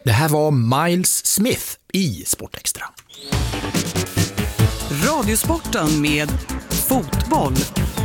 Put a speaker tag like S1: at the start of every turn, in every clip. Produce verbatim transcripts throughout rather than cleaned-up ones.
S1: Det här var Miles Smith i Sportextra.
S2: Radiosporten med fotboll.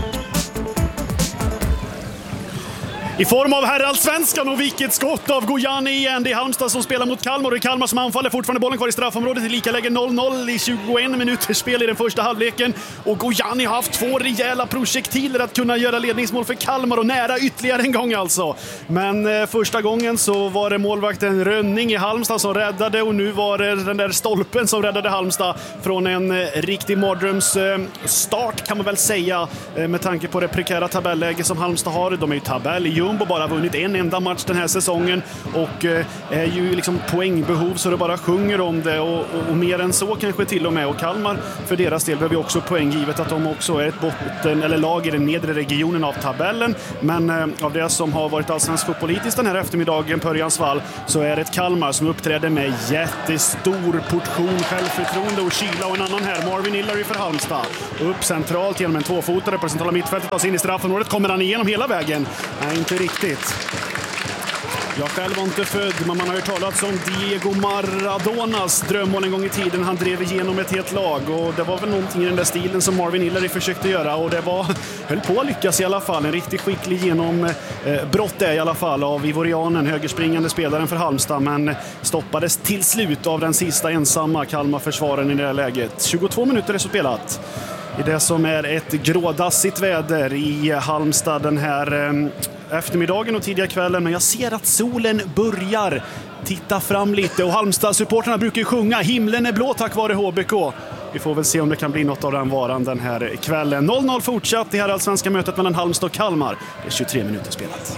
S3: I form av herrallsvenskan och vilket skott av Gojani igen. Det är Halmstad som spelar mot Kalmar och i Kalmar som anfaller fortfarande bollen kvar i straffområdet. I lika läge noll noll i tjugoen minuter spel i den första halvleken. Och Gojani har haft två rejäla projektiler att kunna göra ledningsmål för Kalmar och nära ytterligare en gång alltså. Men eh, första gången så var det målvakten Rönning i Halmstad som räddade och nu var det den där stolpen som räddade Halmstad från en eh, riktig mardröms eh, start kan man väl säga eh, med tanke på det prekära tabelläge som Halmstad har. De är ju tabell i Jumbo, bara vunnit en enda match den här säsongen och eh, är ju liksom poängbehov så det bara sjunger om det och, och, och mer än så kanske till och med. Och Kalmar för deras del behöver också poäng givet att de också är ett botten eller lag i den nedre regionen av tabellen. Men eh, av det som har varit allsvensk fotbollpolitiskt den här eftermiddagen på Örjansvall så är det ett Kalmar som uppträder med jättestor portion självförtroende och kyla och en annan här, Marvin Hillary för Halmstad. Upp centralt genom en tvåfotare på centrala mittfältet och in i straffområdet. Kommer han igenom hela vägen? Nej, inte riktigt. Jag själv var inte född, men man har ju talat om Diego Maradonas drömmål en gång i tiden. Han drev igenom ett helt lag och det var väl någonting i den där stilen som Marvin Hillary försökte göra och det var, höll på att lyckas i alla fall. En riktigt skicklig genom eh, brott är i alla fall av Ivorianen, högerspringande spelaren för Halmstad, men stoppades till slut av den sista ensamma Kalmar-försvaren i det här läget. tjugotvå minuter är så spelat. I det som är ett grådassigt väder i Halmstad den här eh, eftermiddagen och tidiga kvällen. Men jag ser att solen börjar titta fram lite och Halmstad-supporterna brukar ju sjunga himlen är blå tack vare H B K. Vi får väl se om det kan bli något av den varan den här kvällen. noll noll fortsatt det här allsvenska mötet mellan Halmstad och Kalmar. Det är tjugotre minuter spelat.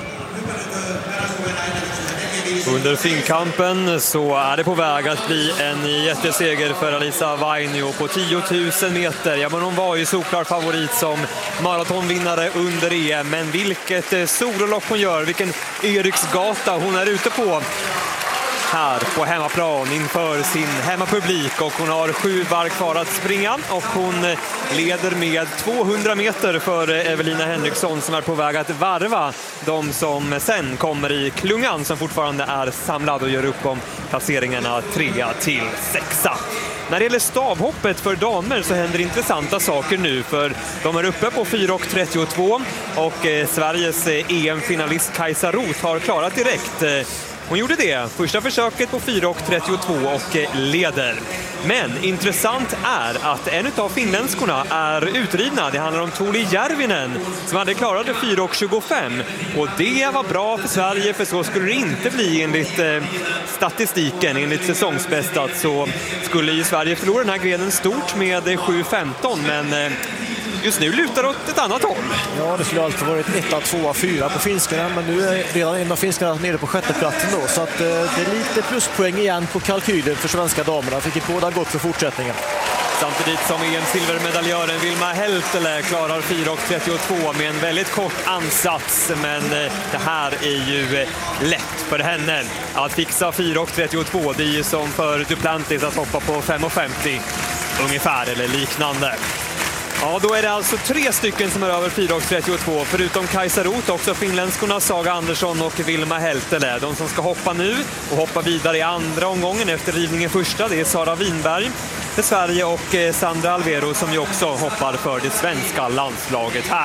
S4: Under finkampen så är det på väg att bli en jätteseger för Alisa Vainio på tio tusen meter. Ja, men hon var ju såklart favorit som maratonvinnare under E M. Men vilket sololopp hon gör, vilken Eriksgata hon är ute på här på hemmaplan inför sin hemmapublik. Och hon har sju varv kvar att springa och hon leder med tvåhundra meter för Evelina Henriksson som är på väg att varva de som sen kommer i klungan som fortfarande är samlad och gör upp om placeringarna tre till sexa. När det gäller stavhoppet för damer så händer intressanta saker nu för de är uppe på fyra trettiotvå och eh, Sveriges E M-finalist Kajsa Roth har klarat direkt. Hon gjorde det första försöket på fyra trettiotvå och leder. Men intressant är att en av finländskorna är utrivna. Det handlar om Tuuli Järvinen som hade klarat fyra tjugofem. Och det var bra för Sverige för så skulle det inte bli enligt eh, statistiken. Enligt säsongsbästat så skulle ju Sverige förlora den här grenen stort med sju femton. Men eh, just nu lutar det åt ett annat håll.
S5: Ja, det skulle alltid varit ett, två, fyra på finskarna. Men nu är redan en av finskarna nere på sjätte platsen då. Så att, eh, det är lite pluspoäng igen på kalkylen för svenska damerna. Vilket båda gott för fortsättningen.
S4: Samtidigt som E M-silvermedaljören Vilma Heltele klarar fyra trettiotvå med en väldigt kort ansats. Men det här är ju lätt för henne att fixa fyra trettiotvå. Det är ju som för Duplantis att hoppa på fem femtio ungefär eller liknande. Ja, då är det alltså tre stycken som är över fyra trettiotvå. Förutom Kajsa Roth också finländskorna Saga Andersson och Vilma Heltele. De som ska hoppa nu och hoppa vidare i andra omgången efter rivningen första. Det är Sara Winberg för Sverige och Sandra Alvero som ju också hoppar för det svenska landslaget här.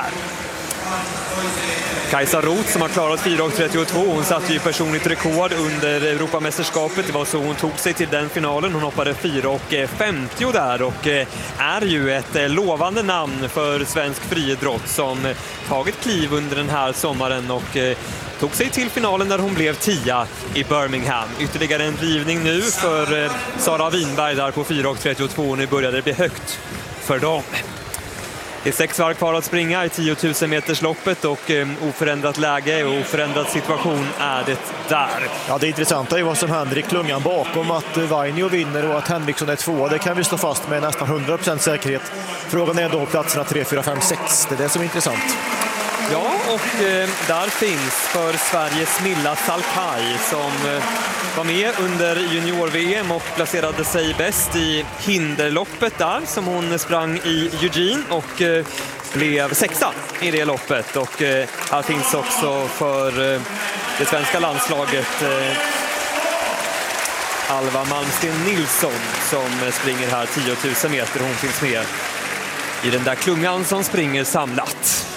S4: Kajsa Roth som har klarat fyra trettiotvå. Hon satte ju personligt rekord under Europamästerskapet. Det var så hon tog sig till den finalen. Hon hoppade fyra femtio där och är ju ett lovande namn för svensk friidrott som tagit kliv under den här sommaren och tog sig till finalen där hon blev tia i Birmingham. Ytterligare en drivning nu för Sara Winberg där på fyra trettiotvå. Nu började det bli högt för dem. Det är sex varv kvar att springa i tio tusen meters loppet och eh, oförändrat läge och oförändrad situation är det där.
S5: Ja, det intressanta är vad som händer i klungan bakom. Att Vainio vinner och att Henriksson är två. Det kan vi slå fast med nästan hundra procent säkerhet. Frågan är då platserna tre, fyra, fem, sex. Det är det som är intressant.
S4: Ja, och eh, där finns för Sveriges Milla Salkai som eh, var med under junior-V M och placerade sig bäst i hinderloppet där som hon sprang i Eugene och eh, blev sexa i det loppet. Och eh, här finns också för eh, det svenska landslaget eh, Alva Malmsten Nilsson som springer här tio tusen meter. Hon finns med i den där klungan som springer samlat.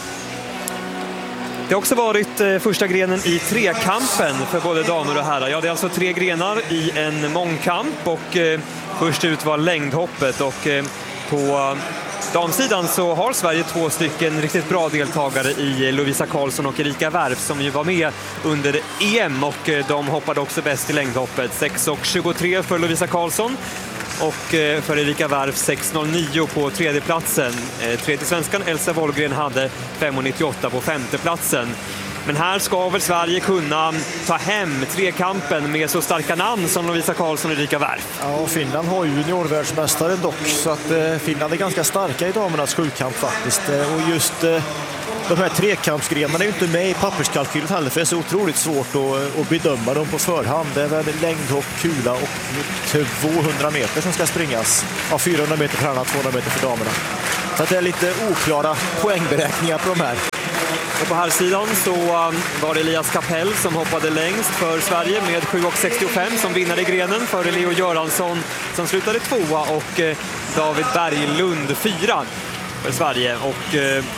S4: Det har också varit eh, första grenen i trekampen för både damer och herrar. Ja, det är alltså tre grenar i en mångkamp och eh, först ut var längdhoppet och eh, på damsidan så har Sverige två stycken riktigt bra deltagare i Lovisa Karlsson och Erika Wärf som ju var med under E M och eh, de hoppade också bäst i längdhoppet. sex tjugotre för Lovisa Karlsson och för Erika Wärf sex noll nio på tredjeplatsen. Tredje svenskan Elsa Wollgren hade fem nittioåtta på femteplatsen. Men här ska väl Sverige kunna ta hem trekampen med så starka namn som Lovisa Karlsson och Erika Wärf.
S5: Ja, Finland har ju juniorvärldsmästare dock, så att eh, Finland är ganska starka i damernas sjukamp faktiskt. Eh, och just eh, de här trekampsgrenarna är ju inte med i papperskalkylen heller, för det är så otroligt svårt att, att bedöma dem på förhand. Det är väl längdhopp, kula och tvåhundra meter som ska springas. Ja, fyrahundra meter för herrarna, tvåhundra meter för damerna. Så att det är lite oklara poängberäkningar på de här.
S4: Och på här sidan så var det Elias Kapell som hoppade längst för Sverige med sju sextiofem som vinnare i grenen före Leo Göransson som slutade tvåa och David Berglund fyra för Sverige. Och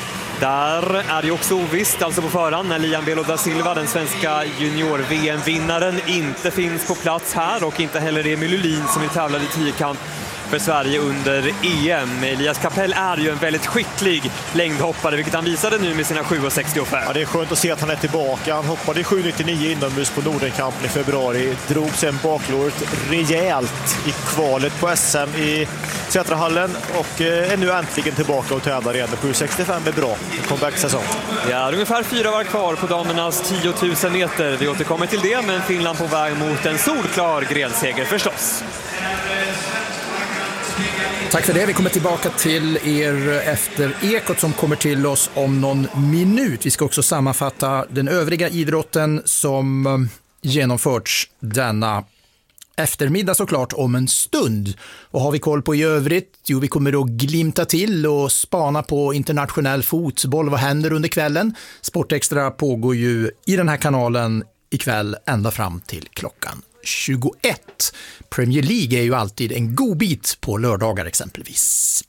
S4: där är det också ovisst, alltså på förhand, när Lian Belo da Silva, den svenska junior-V M-vinnaren, inte finns på plats här och inte heller Emil Lulin som är tävlade i tiokamp för Sverige under E M. Elias Kapell är ju en väldigt skicklig längdhoppare, vilket han visade nu med sina sju sextiofem.
S5: Ja, det är skönt att se att han är tillbaka. Han hoppade i sju nittionio inomhus på Nordenkampen i februari. Drog sen baklåret rejält i kvalet på S M i Sätrahallen och är nu äntligen tillbaka och tävlar igen. sju sextiofem är bra. Comeback-säsong.
S4: Det är ungefär fyra var kvar på damernas tio tusen meter. Vi återkommer till det, men Finland på väg mot en solklar grenseger förstås.
S1: Tack för det. Vi kommer tillbaka till er efter Ekot som kommer till oss om någon minut. Vi ska också sammanfatta den övriga idrotten som genomförts denna eftermiddag såklart om en stund. Och har vi koll på i övrigt? Jo, vi kommer att glimta till och spana på internationell fotboll. Vad händer under kvällen? Sportextra pågår ju i den här kanalen ikväll ända fram till klockan tjugoett. Premier League är ju alltid en god bit på lördagar exempelvis.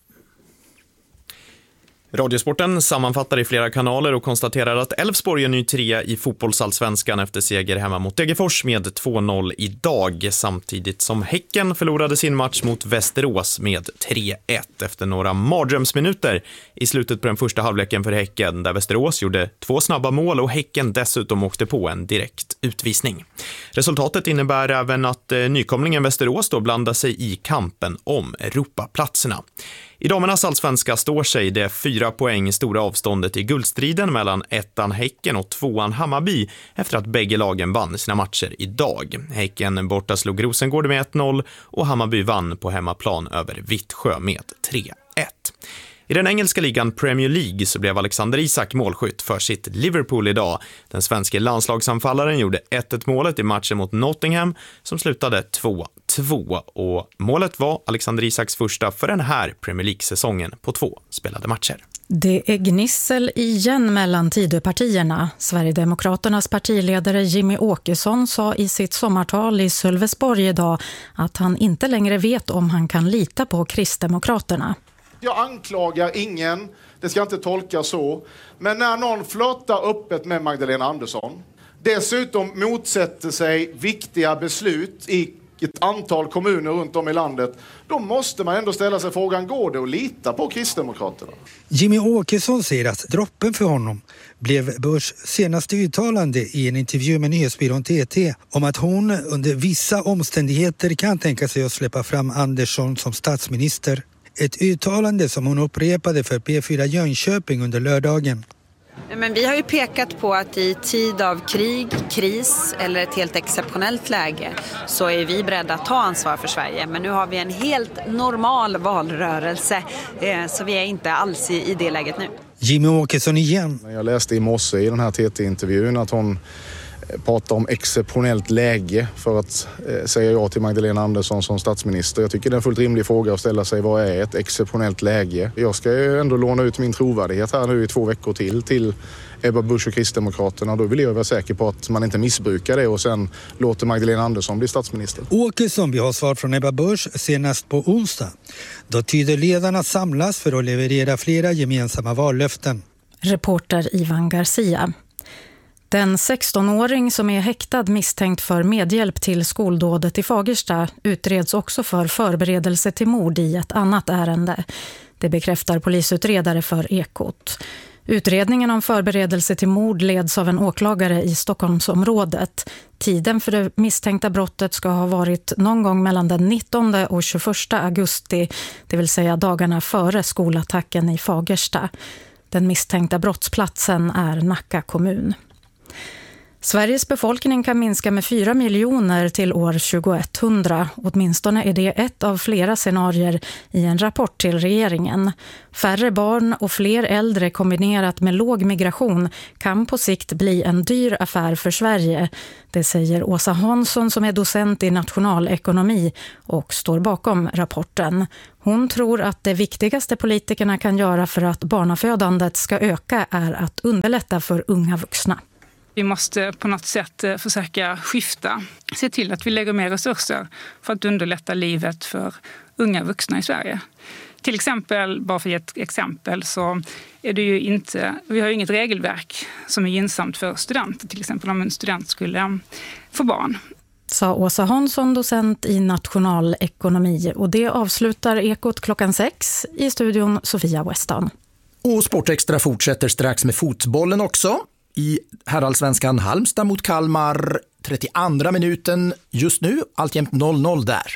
S6: Radiosporten sammanfattar i flera kanaler och konstaterar att Elfsborg är ny trea i fotbollsallsvenskan efter seger hemma mot Degerfors med två noll idag, samtidigt som Häcken förlorade sin match mot Västerås med tre ett efter några mardrömsminuter i slutet på den första halvleken för Häcken, där Västerås gjorde två snabba mål och Häcken dessutom åkte på en direkt utvisning. Resultatet innebär även att nykomlingen Västerås då blandar sig i kampen om Europaplatserna. I damernas allsvenska står sig det fyra poäng stora avståndet i guldstriden mellan ettan Häcken och tvåan Hammarby efter att bägge lagen vann sina matcher idag. Häcken borta slog Rosengård med ett noll och Hammarby vann på hemmaplan över Vittsjö med tre ett. I den engelska ligan Premier League så blev Alexander Isak målskytt för sitt Liverpool idag. Den svenska landslagsanfallaren gjorde ett ett målet i matchen mot Nottingham som slutade två två och målet var Alexander Isaks första för den här Premier League-säsongen på två spelade matcher.
S7: Det är gnissel igen mellan Tidöpartierna. Sverigedemokraternas partiledare Jimmy Åkesson sa i sitt sommartal i Sölvesborg idag att han inte längre vet om han kan lita på Kristdemokraterna.
S8: Jag anklagar ingen, det ska inte tolkas så. Men när någon flörtar öppet med Magdalena Andersson, dessutom motsätter sig viktiga beslut i ett antal kommuner runt om i landet, då måste man ändå ställa sig frågan, går det att lita på Kristdemokraterna?
S9: Jimmy Åkesson säger att droppen för honom blev Börs senaste uttalande i en intervju med nyhetsbyrån T T om att hon under vissa omständigheter kan tänka sig att släppa fram Andersson som statsminister. Ett uttalande som hon upprepade för P fyra Jönköping under lördagen.
S10: Men vi har ju pekat på att i tid av krig, kris eller ett helt exceptionellt läge så är vi beredda att ta ansvar för Sverige. Men nu har vi en helt normal valrörelse så vi är inte alls i det läget nu.
S9: Jimmy Åkesson igen.
S8: Jag läste i morse i den här T T-intervjun att hon prata om exceptionellt läge för att eh, säga ja till Magdalena Andersson som statsminister. Jag tycker det är en fullt rimlig fråga att ställa sig, vad är ett exceptionellt läge? Jag ska ju ändå låna ut min trovärdighet här nu i två veckor till till Ebba Busch och Kristdemokraterna. Då vill jag vara säker på att man inte missbrukar det och sen låter Magdalena Andersson bli statsminister.
S9: Åkesson, vi har svar från Ebba Busch senast på onsdag. Då tyder ledarna samlas för att leverera flera gemensamma vallöften.
S7: Reporter Ivan Garcia. Den sextonåring som är häktad misstänkt för medhjälp till skoldådet i Fagersta utreds också för förberedelse till mord i ett annat ärende. Det bekräftar polisutredare för Ekot. Utredningen om förberedelse till mord leds av en åklagare i Stockholmsområdet. Tiden för det misstänkta brottet ska ha varit någon gång mellan den nittonde och tjugoförsta augusti, det vill säga dagarna före skolattacken i Fagersta. Den misstänkta brottsplatsen är Nacka kommun. Sveriges befolkning kan minska med fyra miljoner till år tjugoetthundra. Åtminstone är det ett av flera scenarier i en rapport till regeringen. Färre barn och fler äldre kombinerat med låg migration kan på sikt bli en dyr affär för Sverige. Det säger Åsa Hansson som är docent i nationalekonomi och står bakom rapporten. Hon tror att det viktigaste politikerna kan göra för att barnafödandet ska öka är att underlätta för unga vuxna.
S11: Vi måste på något sätt försöka skifta, se till att vi lägger mer resurser för att underlätta livet för unga vuxna i Sverige. Till exempel, bara för ett exempel, så är det ju inte, vi har ju inget regelverk som är gynnsamt för studenter, till exempel om en student skulle få barn.
S7: Sa Åsa Hansson, docent i nationalekonomi, och det avslutar Ekot klockan sex. I studion Sofia Weston.
S1: Och Sportextra fortsätter strax med fotbollen också. I herrallsvenskan Halmstad mot Kalmar, trettioandra minuten just nu, alltjämt noll noll där.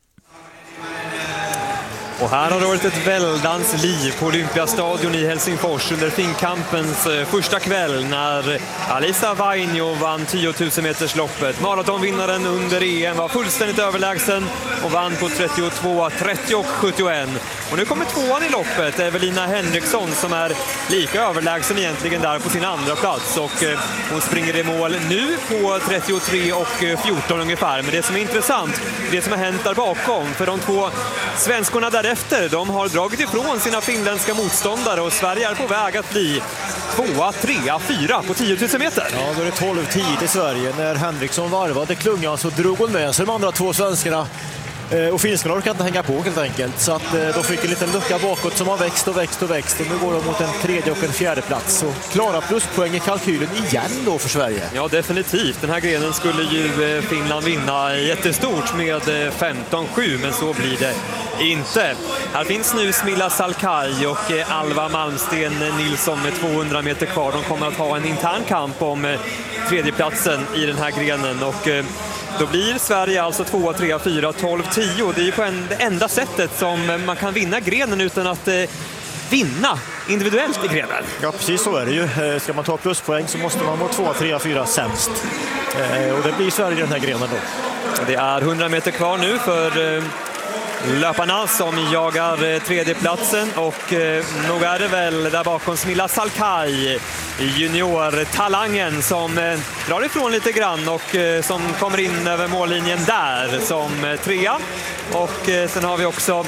S4: Och här har det varit ett väldans liv på Olympiastadion i Helsingfors under Finnkampens första kväll när Alisa Vainio vann tio tusen meters loppet. Maratonvinnaren under E M var fullständigt överlägsen och vann på trettiotvå trettio och sjuttioett. Och nu kommer tvåan i loppet, Evelina Henriksson, som är lika överlägsen egentligen där på sin andra plats. Och hon springer i mål nu på trettiotre och fjorton ungefär. Men det som är intressant, det som har hänt där bakom, för de två svenskorna där efter, de har dragit ifrån sina finländska motståndare och Sverige är på väg att bli tvåa, trea, fyra på tio tusen meter.
S5: Ja, då är det tolv tio till Sverige. När Henriksson varvade klungan så drog hon med sig de andra två svenskarna. Och finskarna orkar inte hänga på helt enkelt. Så att de fick en liten lucka bakåt som har växt och växt och växt. Och nu går de mot en tredje och en fjärde plats. Så klara pluspoäng i kalkylen igen då för Sverige.
S4: Ja, definitivt. Den här grenen skulle ju Finland vinna jättestort med femton sju, men så blir det inte. Här finns nu Smilla Salkai och Alva Malmsten Nilsson med tvåhundra meter kvar. De kommer att ha en intern kamp om tredjeplatsen i den här grenen och då blir Sverige alltså två, tre, fyra, tolv, tio. Det är ju på en, det enda sättet som man kan vinna grenen utan att eh, vinna individuellt i grenen.
S5: Ja, precis så är det ju. Ska man ta pluspoäng så måste man vara två, tre, fyra sämst. Eh, och det blir Sverige i den här grenen då.
S4: Det är hundra meter kvar nu för eh, löparna som jagar tredjeplatsen och eh, nog är det väl där bakom Smilla Salkai, juniortalangen, som eh, drar ifrån lite grann och eh, som kommer in över mållinjen där som eh, trea. Och eh, sen har vi också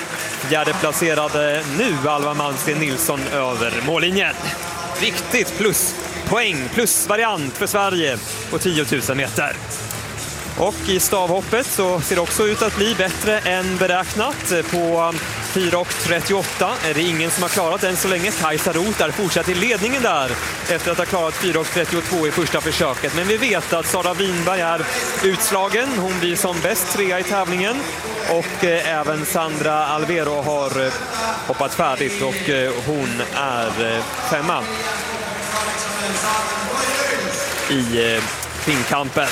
S4: fjärdeplacerade nu Alva Malmsten Nilsson över mållinjen. Riktigt plus poäng, plus variant för Sverige på tio tusen meter. Och i stavhoppet så ser det också ut att bli bättre än beräknat. På fyra trettioåtta är det ingen som har klarat än så länge. Kajsa Roth är fortsatt i ledningen där efter att ha klarat fyra trettiotvå i första försöket. Men vi vet att Sara Winberg är utslagen. Hon blir som bäst trea i tävlingen. Och eh, även Sandra Alvero har eh, hoppat färdigt och eh, hon är eh, femma i eh, Finnkampen.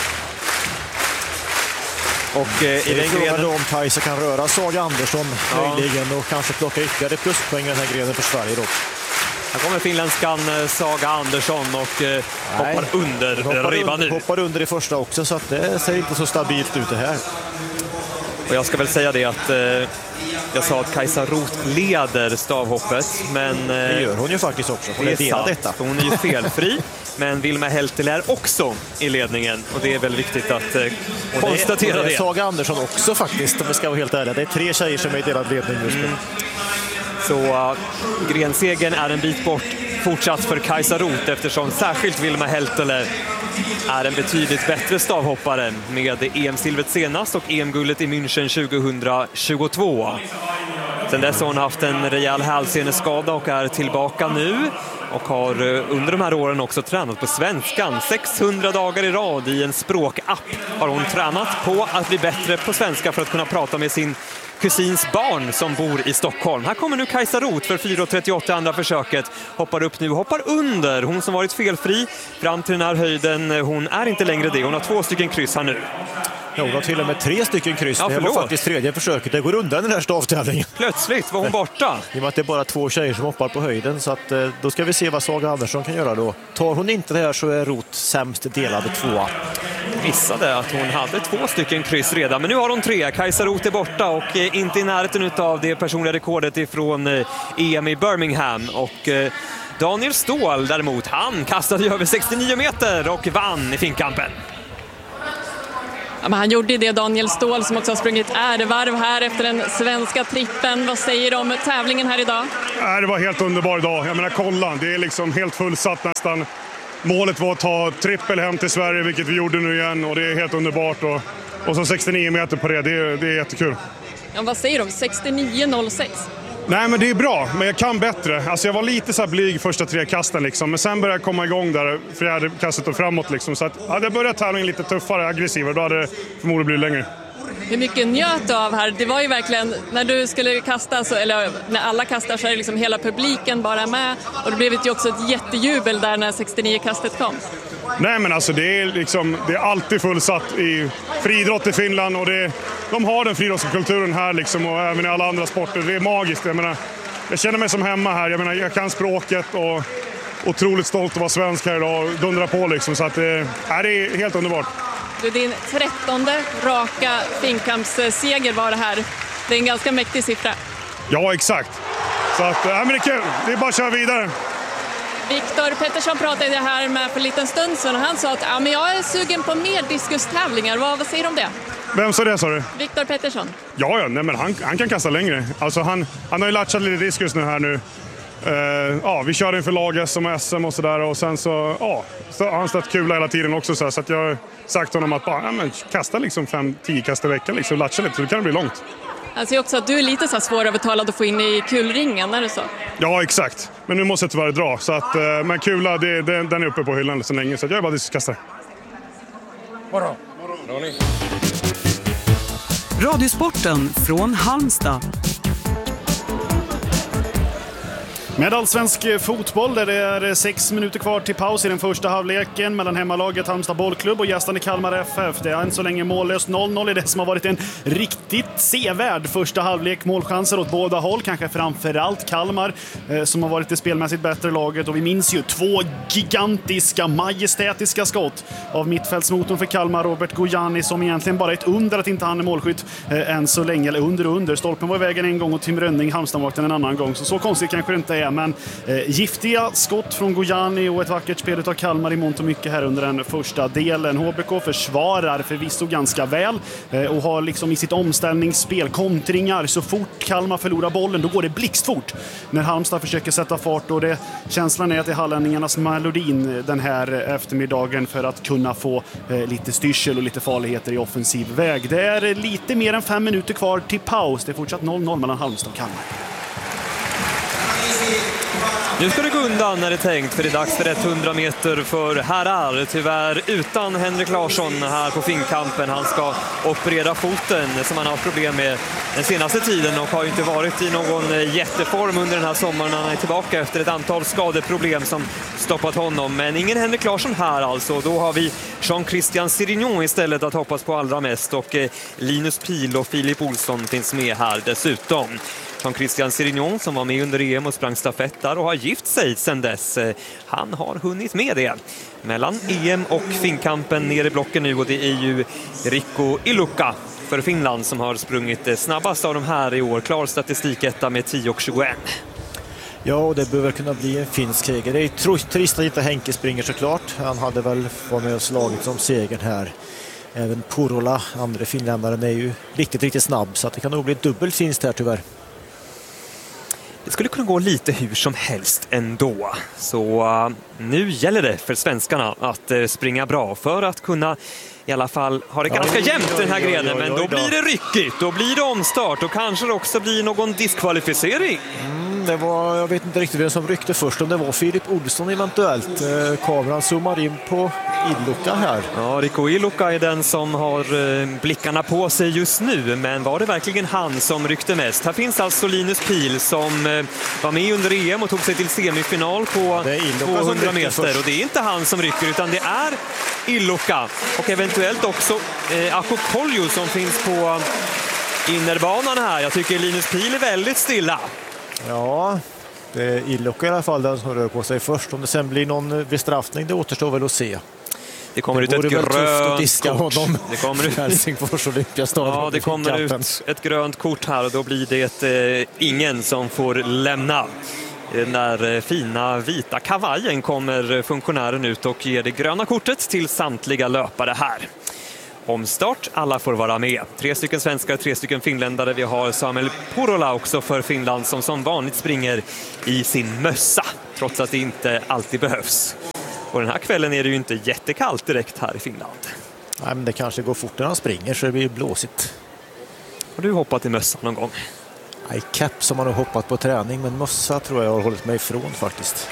S4: Och eh, i den grenen
S5: om Kajsa kan röra Saga Andersson ja. möjligen och kanske plocka ytterligare pluspoäng i den här grenen för Sverige då.
S4: Här kommer finländskan Saga Andersson och eh, hoppar under hoppar ribban nu.
S5: Hoppar under i första också, så att det ser inte så stabilt ut det här.
S4: Och jag ska väl säga det att eh, jag sa att Kajsa Roth leder stavhoppet, men eh,
S5: det gör hon ju faktiskt också. Hon
S4: det
S5: är
S4: är sant,
S5: detta.
S4: hon är ju felfri. Men Vilma Heltel är också i ledningen och det är väl viktigt att eh, konstatera det.
S5: Och det
S4: är
S5: Saga Andersson också faktiskt, om vi ska vara helt ärliga. Det är tre tjejer som är i delad ledning just nu. Mm.
S4: Så uh, grensegen är en bit bort fortsatt för Kajsa Roth eftersom särskilt Vilma Heltel är en betydligt bättre stavhoppare med E M-silvet senast och E M-guldet i München tjugohundratjugotvå. Sen dess har hon haft en rejäl hälseneskada och är tillbaka nu och har under de här åren också tränat på svenskan. sexhundra dagar i rad i en språkapp har hon tränat på att bli bättre på svenska för att kunna prata med sin kusins barn som bor i Stockholm. Här kommer nu Kajsa Roth för fyra trettioåtta andra försöket. Hoppar upp nu, hoppar under. Hon som varit felfri fram till den här höjden. Hon är inte längre det. Hon har två stycken kryss här nu.
S5: Ja, hon har till och med tre stycken kryss.
S4: Ja,
S5: det var faktiskt tredje försöket. Det går undan den här stavtävlingen.
S4: Plötsligt var hon borta.
S5: I och med att det är bara två tjejer som hoppar på höjden. Så att, då ska vi se vad Saga Andersson kan göra då. Tar hon inte det här så är Roth sämst delade tvåa.
S4: Missade att hon hade två stycken kryss redan. Men nu har hon tre. Kajsa Roth är borta och inte i närheten av det personliga rekordet ifrån E M i Birmingham. Och Daniel Ståhl däremot, han kastade över sextionio meter och vann i finkampen.
S12: Ja, men han gjorde det, Daniel Ståhl, som också har sprungit ärevarv här efter den svenska trippen. Vad säger du om tävlingen här idag?
S13: Ja, det var helt underbar idag. Jag menar, kolla, det är liksom helt fullsatt nästan. Målet var att ta trippel hem till Sverige, vilket vi gjorde nu igen, och det är helt underbart. Och, och så sextionio meter på det, det är, det är jättekul.
S12: Ja, vad säger du om sextionio noll sex?
S13: Nej, men det är bra, men jag kan bättre. Alltså jag var lite så här blyg första tre kasten liksom, men sen började jag komma igång där fjärde kastet och framåt liksom. Så att hade jag börjat tävlingen lite tuffare, aggressivare, då hade det förmodligen blivit längre.
S12: Hur mycket njöt du av här? Det var ju verkligen, när du skulle kasta, så, eller när alla kastar, så är det liksom hela publiken bara med. Och det blev ju också ett jättejubel där när sextionio-kastet kom.
S13: Nej, men alltså det är, liksom, det är alltid fullsatt i friidrott i Finland. Och det, de har den friidrottskulturen här liksom, och även i alla andra sporter. Det är magiskt. Jag menar, jag känner mig som hemma här. Jag menar, jag kan språket och otroligt stolt att vara svensk här idag och dundra på liksom. Så att, det, äh, det är helt underbart.
S12: Du, din trettonde raka finkampsseger var det här. Det är en ganska mäktig siffra.
S13: Ja, exakt. Så att, äh, men det är kul. Det är bara att köra vidare.
S12: Viktor Pettersson pratade jag här med för en liten stund sedan och han sa att ja, men jag är sugen på mer diskustävlingar. Vad, vad säger du om det?
S13: Vem sa det, sa du?
S12: Viktor Pettersson.
S13: Ja, ja nej, men han, han kan kasta längre. Alltså han, han har ju latchat lite diskus nu här nu. Uh, ja, vi kör inför lag S M och S M och sådär. Och sen så, ja, så har han stått kula hela tiden också. Så, så att jag har sagt honom att bara, ja, men kasta liksom fem tio kast i veckan. Liksom, latcha lite, så det kan bli långt.
S12: Jag ser också att du är lite så svårövertalad att få in i kulringen, är det så?
S13: Ja, exakt. Men nu måste jag tyvärr dra. Så att, men kula, det, det, den är uppe på hyllan så länge. Så jag är bara diskuskastare.
S2: Morgon. Radiosporten från Halmstad.
S3: Med allsvensk fotboll där det är sex minuter kvar till paus i den första halvleken mellan hemmalaget Halmstad bollklubb och gästande Kalmar F F. Det är än så länge mållöst noll noll i det som har varit en riktigt sevärd första halvlek. Målchanser åt båda håll, kanske framförallt Kalmar eh, som har varit det spelmässigt bättre laget. Och vi minns ju två gigantiska, majestätiska skott av mittfältsmotorn för Kalmar, Robert Gojani, som egentligen bara är ett under att inte han är målskytt eh, än så länge. Eller under och under. Stolpen var i vägen en gång och Tim Rönning, Halmstadvakten en annan gång. Så så konstigt kanske det inte är. Men eh, giftiga skott från Gojani och ett vackert spel av Kalmar i mångt och mycket här under den första delen. H B K försvarar förvisso ganska väl eh, och har liksom i sitt omställningsspel kontringar. Så fort Kalmar förlorar bollen, då går det blixtfort när Halmstad försöker sätta fart. Och det, känslan är att det är hallänningarnas melodin den här eftermiddagen för att kunna få eh, lite styrsel och lite farligheter i offensiv väg. Det är lite mer än fem minuter kvar till paus. Det är fortsatt noll noll mellan Halmstad och Kalmar.
S4: Nu ska det gå undan när det är tänkt, för det är dags för hundra meter för herrar. Tyvärr utan Henrik Larsson här på finkampen. Han ska operera foten som han har problem med den senaste tiden och har ju inte varit i någon jätteform under den här sommaren. Han är tillbaka efter ett antal skadeproblem som stoppat honom. Men ingen Henrik Larsson här alltså. Då har vi Jean-Christian Sirignon istället att hoppas på allra mest. Och Linus Pil och Filip Olsson finns med här dessutom. Jean-Christian Sirignon som var med under E M och sprang stafettar och har gift sig sedan dess. Han har hunnit med det. Mellan E M och finkampen ner i blocken nu, och det är ju Rico Iluka för Finland som har sprungit snabbast av de här i år. Klar statistik etta med tio och tjugoett.
S5: Ja, och det bör väl kunna bli en finsk seger. Det är trist att inte Henke springer såklart. Han hade väl varit med och slagit som segern här. Även Porola, andra finländaren, är ju riktigt, riktigt snabb. Så att det kan nog bli dubbel finst här tyvärr.
S4: Det skulle kunna gå lite hur som helst ändå. Så uh, nu gäller det för svenskarna att uh, springa bra för att kunna i alla fall ha det ganska
S5: oj,
S4: jämnt
S5: oj,
S4: den här
S5: oj,
S4: grenen.
S5: oj, oj,
S4: Men då
S5: oj,
S4: blir det ryckigt, då blir det omstart och kanske det också blir någon diskvalificering.
S5: Mm, det var, jag vet inte riktigt vem som ryckte först, om det var Filip Olsson eventuellt. Eh, kameran zoomar in på Ilukka här.
S4: Ja, Rico Ilukka är den som har eh, blickarna på sig just nu, men var det verkligen han som ryckte mest? Här finns alltså Linus Pihl som eh, var med under E M och tog sig till semifinal på tvåhundra meter, och det är inte han som rycker utan det är Ilukka och eventuellt också eh, Akko Koljo som finns på innerbanan här. Jag tycker Linus Pihl är väldigt stilla.
S5: Ja, det är Ilukka i alla fall den som rör på sig först. Om det sen blir någon bestraffning, det återstår väl att se.
S4: Det kommer
S5: det
S4: ut ett grönt kort.
S5: Honom.
S4: Det kommer ut
S5: Helsingfors Olympiastadion.
S4: Ja, det kommer ut ett grönt kort här och då blir det eh, ingen som får lämna. Den där fina vita kavajen kommer funktionären ut och ger det gröna kortet till samtliga löpare här. Omstart, alla får vara med. Tre stycken svenskar, tre stycken finländare. Vi har Samuel Porola också för Finland som som vanligt springer i sin mössa, trots att det inte alltid behövs. Och den här kvällen är det ju inte jättekallt direkt här i Finland.
S5: Nej, men det kanske går fort när han springer så det blir blåsigt.
S4: Har du hoppat i mössa någon gång?
S5: Nej, kepp som man har hoppat på träning, men mössa tror jag har hållit mig ifrån faktiskt.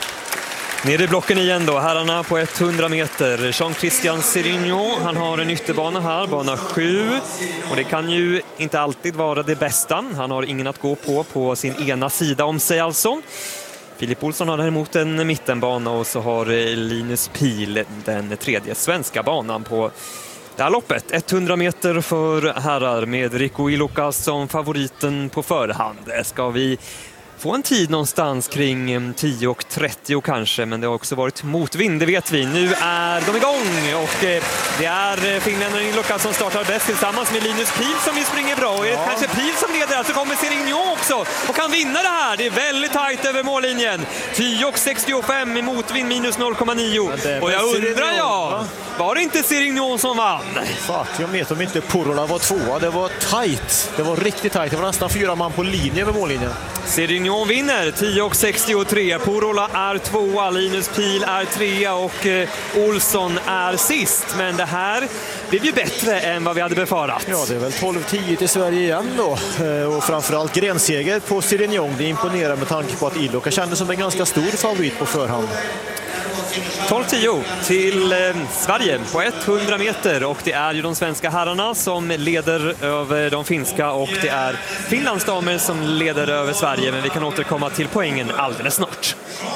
S4: Nere i blocken igen då, herrarna på hundra meter. Jean-Christian Sirignon, han har en ytterbana här, bana sju. Och det kan ju inte alltid vara det bästa. Han har ingen att gå på på sin ena sida om sig alltså. Filip Olsson har däremot en mittenbana och så har Linus Pihl den tredje svenska banan på det här loppet. hundra meter för herrar med Rico Ilukka som favoriten på förhand. Ska vi få en tid någonstans kring tio och trettio kanske, men det har också varit motvind, det vet vi. Nu är de igång och det är finländaren Ilukka som startar bäst tillsammans med Linus Pihl som ju springer bra. Och är det ja. kanske Pihl som leder, alltså kommer Sirignon också och kan vinna det här. Det är väldigt tajt över mållinjen. tio och sextiofem i motvind, minus noll komma nio. Och jag undrar, ja, var det inte Sirignon som vann?
S5: Fuck, jag vet om inte Porola var tvåa. Det var tajt. Det var riktigt tajt. Det var nästan fyra man på linje över mållinjen.
S4: Sirignon vinner tio och sextiotre. Porola är tvåa, Linus Pihl är trea och eh, Olsson är sist. Men det här blev ju bättre än vad vi hade befarat.
S5: Ja, det är väl tolv tio till Sverige igen då. Eh, och framförallt grenseger på Sirignon. Det imponerar med tanke på att Ilukka kändes som en ganska stor favorit på förhand.
S4: tolv tio till eh, Sverige på hundra meter och det är ju de svenska herrarna som leder över de finska och det är Finlands damer som leder över Sverige, men vi kan återkomma till poängen alldeles snart.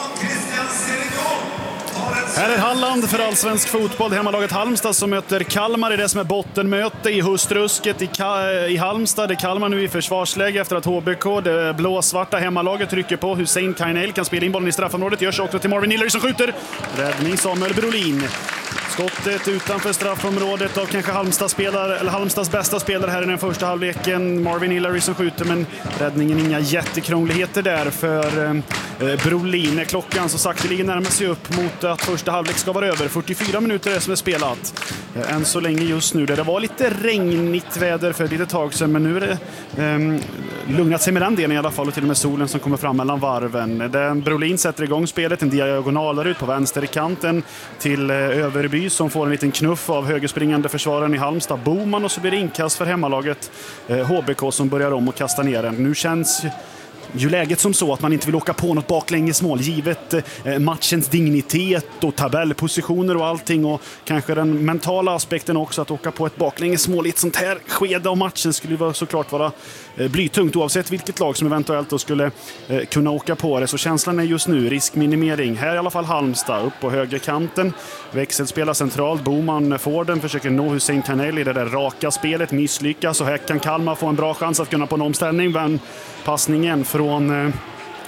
S3: Här är Halland för allsvensk fotboll. Hemmalaget Halmstad som möter Kalmar i det som är bottenmöte i hustrusket i, Ka- i Halmstad. Det är Kalmar nu i försvarsläge efter att H B K, det blåsvarta hemmalaget, trycker på. Hussein Kainel kan spela in bollen i straffområdet. Görs också till Marvin Hiller som skjuter. Räddning Samuel Brolin. Skottet utanför straffområdet av kanske Halmstad spelare, eller Halmstads bästa spelare här i den första halvleken. Marvin Hillary som skjuter, men räddningen inga jättekrångligheter där för eh, Brolin. Klockan så sakteligen närmar sig upp mot att första halvlek ska vara över. fyrtiofyra minuter är som är spelat. Eh, än så länge just nu. Det var lite regnigt väder för ett litet tag sedan, men nu är det eh, lugnat sig med den delen i alla fall och till och med solen som kommer fram mellan varven. Den Brolin sätter igång spelet, en diagonal ut på vänsterkanten till eh, Överby som får en liten knuff av högerspringande försvararen i Halmstad, Boman, och så blir det inkast för hemmalaget eh, H B K som börjar om och kastar ner den. Nu känns ju läget som så att man inte vill åka på något baklängesmål givet eh, matchens dignitet och tabellpositioner och allting, och kanske den mentala aspekten också, att åka på ett baklängesmål i ett sånt här skede av matchen skulle vara, såklart vara eh, blytungt oavsett vilket lag som eventuellt då skulle eh, kunna åka på det. Så känslan är just nu riskminimering. Här i alla fall Halmstad upp på högerkanten, växelspelar centralt, Boman får den, försöker nå Hussein Kainel i det där raka spelet, misslyckas, och här kan Kalmar få en bra chans att kunna på en omställning, men passningen från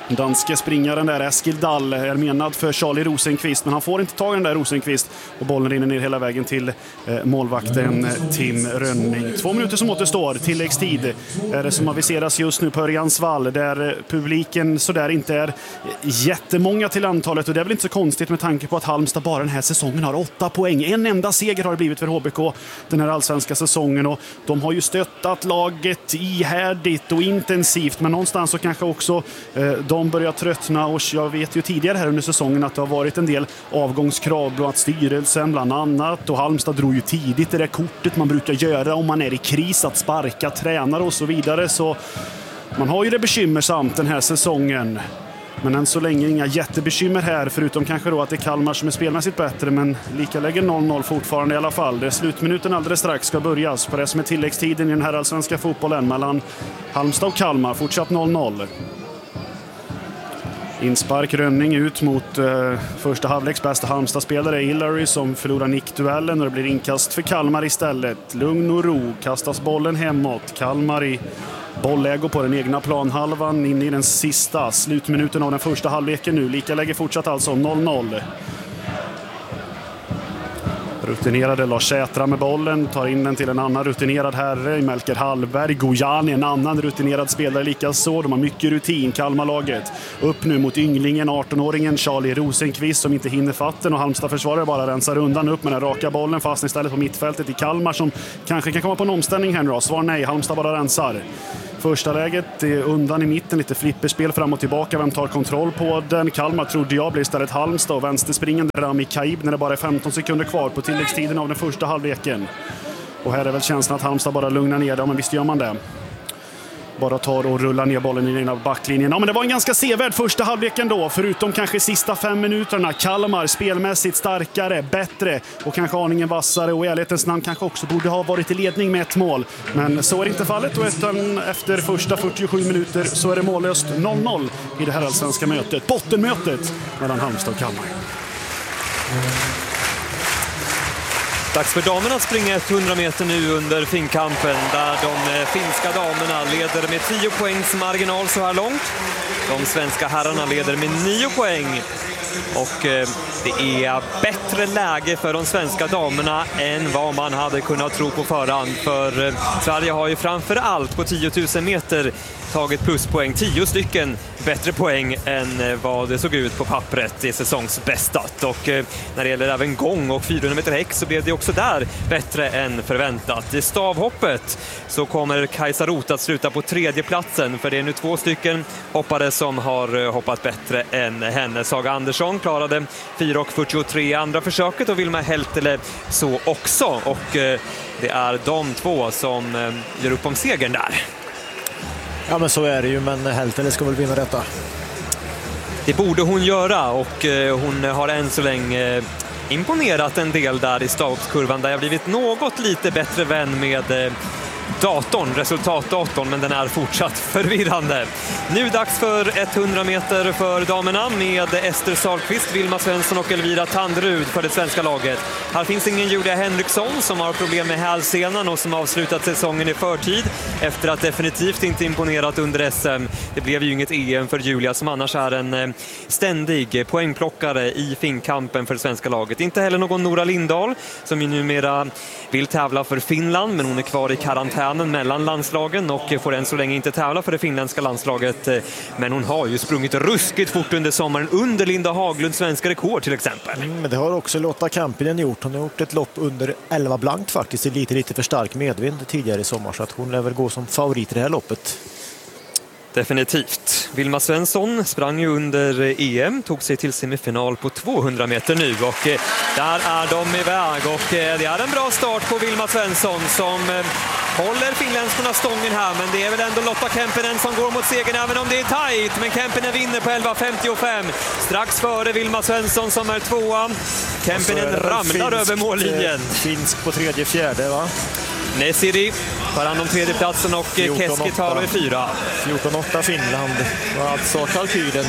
S3: Danske springaren där, Eskil Dahl, är menad för Charlie Rosenqvist, men han får inte tag i den där Rosenqvist och bollen rinner ner hela vägen till eh, målvakten Tim Rönning. Två minuter som återstår, tilläggstid är det som aviseras just nu på Örjansvall, där publiken så där inte är jättemånga till antalet, och det är väl inte så konstigt med tanke på att Halmstad bara den här säsongen har åtta poäng. En enda seger har det blivit för H B K den här allsvenska säsongen, och de har ju stöttat laget ihärdigt och intensivt, men någonstans så kanske också eh, de börjar tröttna, och jag vet ju tidigare här under säsongen att det har varit en del avgångskrav bland annat styrelsen bland annat, och Halmstad drog ju tidigt det där kortet man brukar göra om man är i kris, att sparka tränare och så vidare, så man har ju det bekymmersamt den här säsongen. Men än så länge inga jättebekymmer här, förutom kanske då att det är Kalmar som är spelmässigt bättre, men lika lägger noll noll fortfarande i alla fall. Det är slutminuten alldeles strax ska börjas på det som är tilläggstiden i den här allsvenska fotbollen mellan Halmstad och Kalmar. Fortsatt noll noll. Inspark Rönning ut mot eh, första halvleks bästa Halmstad-spelare Hillary som förlorar nickduellen, och det blir inkast för Kalmar istället. Lugn och ro, kastas bollen hemåt. Kalmar i bollägo på den egna planhalvan in i den sista slutminuten av den första halvleken nu. Lika läge fortsatt alltså noll noll. Rutinerade Lars Sätra med bollen, tar in den till en annan rutinerad herre, Melker Hallberg. Gojani, en annan rutinerad spelare lika så. De har mycket rutin, Kalmarlaget. Upp nu mot ynglingen, arton-åringen Charlie Rosenqvist som inte hinner fatten, och Halmstad försvarare bara rensar undan upp med den raka bollen, fast istället på mittfältet i Kalmar som kanske kan komma på en omställning här nu då. Svar nej, Halmstad bara rensar. Första läget är undan i mitten, lite flipperspel fram och tillbaka. Vem tar kontroll på den? Kalmar trodde jag blir istället Halmstad, och vänsterspringande Rami Kaib när det bara är femton sekunder kvar på tilläggstiden av den första halvleken. Och här är väl känslan att Halmstad bara lugnar ner det, men visst gör man det. Bara tar och rullar ner bollen i den ena backlinjen. Ja, men det var en ganska sevärd första halvleken då, förutom kanske sista fem minuterna. Kalmar spelmässigt starkare, bättre och kanske aningen vassare, och i ärlighetens namn kanske också borde ha varit i ledning med ett mål. Men så är inte fallet, och efter första fyrtiosju minuter så är det mållöst noll noll i det här allsvenska mötet. Bottenmötet mellan Halmstad och Kalmar.
S4: Dags för damerna att springa hundra meter nu under finkampen, där de finska damerna leder med tio poängs marginal så här långt. De svenska herrarna leder med nio poäng. Och det är bättre läge för de svenska damerna än vad man hade kunnat tro på förhand. För Sverige har ju framför allt på tio tusen meter tagit pluspoäng, tio stycken bättre poäng än vad det såg ut på pappret i säsongsbästat. Och när det gäller även gång och fyrahundra meter häck så blev det också där bättre än förväntat. I stavhoppet så kommer Kajsa Roth att sluta på tredje platsen, för det är nu två stycken hoppare som har hoppat bättre än henne. Saga Andersson klarade fyra fyrtiotre andra försöket, och Vilma Heltele så också. Och det är de två som gör upp om segern där.
S5: Ja, men så är det ju, men Heltele ska väl vinna detta.
S4: Det borde hon göra, och hon har än så länge imponerat en del där i stavhoppskurvan, där jag blivit något lite bättre vän med datorn, resultatdatorn, men den är fortsatt förvirrande. Nu dags för hundra meter för damerna med Ester Sahlqvist, Vilma Svensson och Elvira Tandrud för det svenska laget. Här finns ingen Julia Henriksson som har problem med hälsenan och som avslutat säsongen i förtid efter att definitivt inte imponerat under S M. Det blev ju inget E M för Julia, som annars är en ständig poängplockare i finkampen för det svenska laget. Inte heller någon Nora Lindahl som ju numera vill tävla för Finland, men hon är kvar i karantän mellan landslagen och får än så länge inte tävla för det finländska landslaget. Men hon har ju sprungit ruskigt fort under sommaren, under Linda Haglunds svenska rekord till exempel.
S5: Mm, men det har också Lotta Kampinen gjort. Hon har gjort ett lopp under elva blankt faktiskt, i lite, lite för stark medvind tidigare i sommar, så att hon lär väl gå som favorit i det här loppet.
S4: Definitivt. Vilma Svensson sprang ju under E M, tog sig till semifinal på tvåhundra meter nu, och där är de iväg, och det är en bra start på Vilma Svensson som håller finländskorna stången här, men det är väl ändå Lotta Kempinen som går mot segern även om det är tajt, men Kempinen vinner på elva femtiofem, strax före Vilma Svensson som är tvåa. Kempinen ramlar finsk, över mållinjen.
S5: Finsk på tredje fjärde, va?
S4: Nesiri tar hand om tredjeplatsen, och Keskitalo är fyra.
S5: fjorton åtta Finland var alltså kalkylen.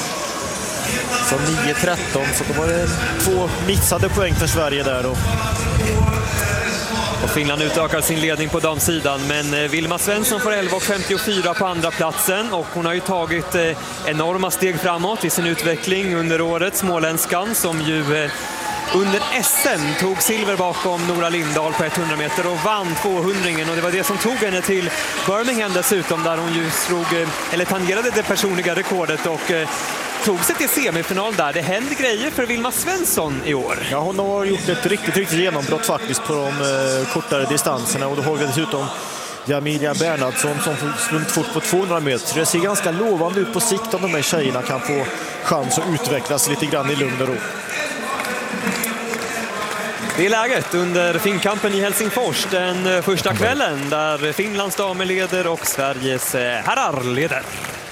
S5: Så nio tretton, så då var det två missade poäng för Sverige där. Och
S4: Och Finland utökar sin ledning på damsidan, men Vilma Svensson får elva femtiofyra på andra platsen och hon har ju tagit enorma steg framåt i sin utveckling under året. Småländskan som ju under S M tog silver bakom Nora Lindahl på hundra meter och vann tvåhundringen, och det var det som tog henne till Birmingham dessutom, där hon ju slog, eller tangerade det personliga rekordet och tog sig till semifinal där. Det händer grejer för Vilma Svensson i år.
S5: Ja, hon har gjort ett riktigt, riktigt genombrott faktiskt på de eh, kortare distanserna, och då har vi dessutom Jamilia Bernhardsson som sprungit fort på tvåhundra meter. Det ser ganska lovande ut på sikt om de här tjejerna kan få chans att utvecklas lite grann i lugn och ro.
S4: Det är läget under finkampen i Helsingfors den första kvällen, där Finlands damer leder och Sveriges herrar leder.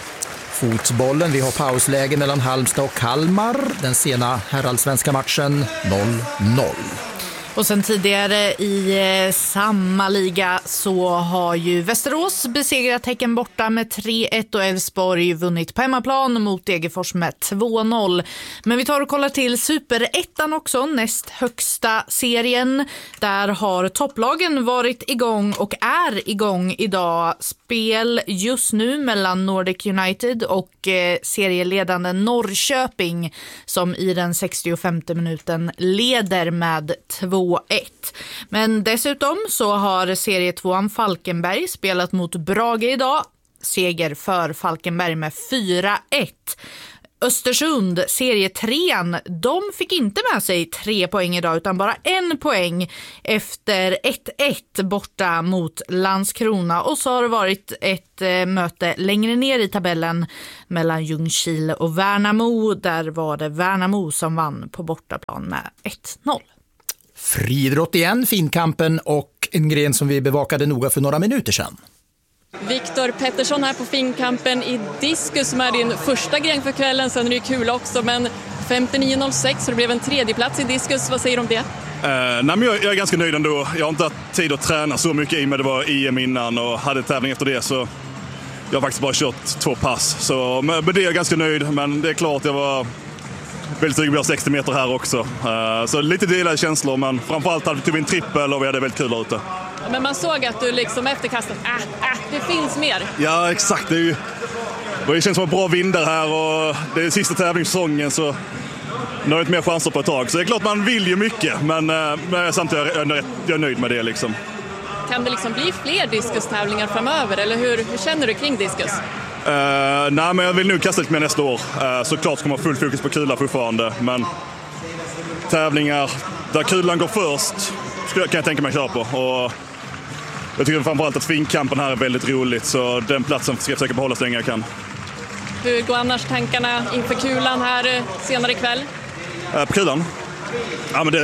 S1: Fotbollen, vi har pausläge mellan Halmstad och Kalmar. Den sena herrallsvenska matchen noll noll.
S14: Och sen tidigare i eh, samma liga så har ju Västerås besegrat Häcken borta med tre ett och Elfsborg vunnit på hemmaplan mot Degerfors med två noll. Men vi tar och kollar till Superettan också, näst högsta serien. Där har topplagen varit igång och är igång idag. Spel just nu mellan Nordic United och eh, serieledande Norrköping som i den sextiofemte minuten leder med två ett. Men dessutom så har serietvåan Falkenberg spelat mot Brage idag. Seger för Falkenberg med fyra ett. Östersund, serietrean, de fick inte med sig tre poäng idag utan bara en poäng efter ett ett borta mot Landskrona. Och så har det varit ett eh, möte längre ner i tabellen mellan Ljungskile och Värnamo. Där var det Värnamo som vann på bortaplan med ett noll.
S1: Friidrott igen, finkampen och en gren som vi bevakade noga för några minuter sedan.
S12: Viktor Pettersson här på finkampen i diskus som är din första gren för kvällen. Sen är det ju kul också, men femtionio noll sex så det blev en tredje plats i diskus. Vad säger du om det?
S13: Uh, nej, men jag, jag är ganska nöjd ändå. Jag har inte haft tid att träna så mycket i med det var E M innan och hade tävling efter det, så jag har faktiskt bara kört två pass. Så med det är jag ganska nöjd, men det är klart jag var väldigt sugen på sextio meter här också. Uh, så lite delade känslor, men framförallt hade vi typ en trippel och vi hade väldigt kul där ute.
S12: Men man såg att du liksom efter kastet, äh, äh, det finns mer.
S13: Ja, exakt. Det, är ju, det känns som bra vindar här och det är sista tävlingssäsongen, så nu har jag inte mer chanser på ett tag. Så det är klart man vill ju mycket, men, men samtidigt är jag, jag är nöjd med det. Liksom.
S12: Kan det liksom bli fler diskustävlingar framöver, eller hur, hur känner du kring diskus?
S13: Uh, nej, men jag vill nu kasta lite mer nästa år. Uh, såklart ska man ha full fokus på kulan fortfarande, men tävlingar där kulan går först kan jag tänka mig att köra på. Och jag tycker framförallt att finkampen här är väldigt roligt, så den platsen ska jag försöka behålla så länge jag kan.
S12: Hur går annars tankarna inför kulan här senare ikväll?
S13: Uh, på kulan? Ja, men det,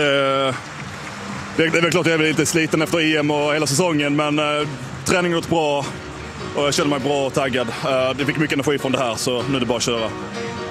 S13: det, det är väl klart att jag är lite sliten efter E M och hela säsongen, men uh, träningen har gått bra och jag känner mig bra och taggad. Uh, det fick mycket energi från det här, så nu är det bara att köra.